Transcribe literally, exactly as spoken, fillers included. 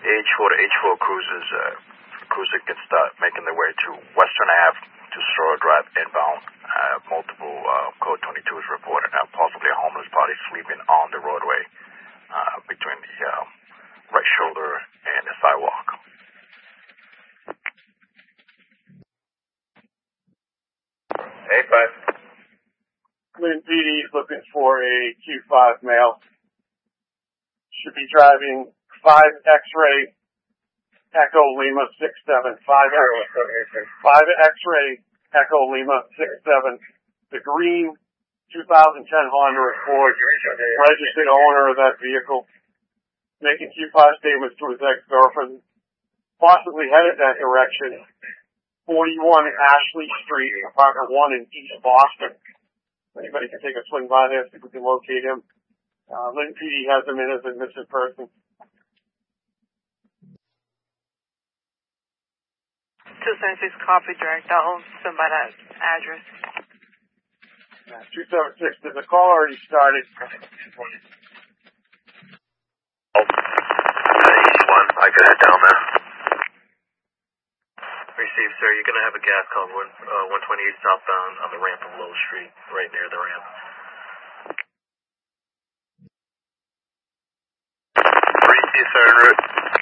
H four to H four cruisers, uh, cruiser can start making their way to Western Ave to Stroll Drive inbound. Uh, multiple uh, Code twenty-twos reported uh, possibly a homeless body sleeping on the roadway uh, between the uh, right shoulder and the sidewalk. eight five. Lynn P D is looking for a Q five male. Should be driving five X-ray Echo Lima six seven. five X-ray Echo Lima six seven. The green two thousand ten Honda Accord. Registered owner of that vehicle. Making Q five statements to his ex-girlfriend. Possibly headed that direction. forty-one Ashley Street, apartment one in East Boston. Anybody can take a swing by there, see if we can locate him. Uh, Lynn P D has him in as a missing person. two seventy-six copy, direct. I'll send by that address. Uh, two seventy-six, did the call already started? Oh, eighty-one, I could head down there. Received, sir. You're going to have a gas call one, uh, one twenty-eight southbound on the ramp of Low Street, right near the ramp. Received, sir, en route.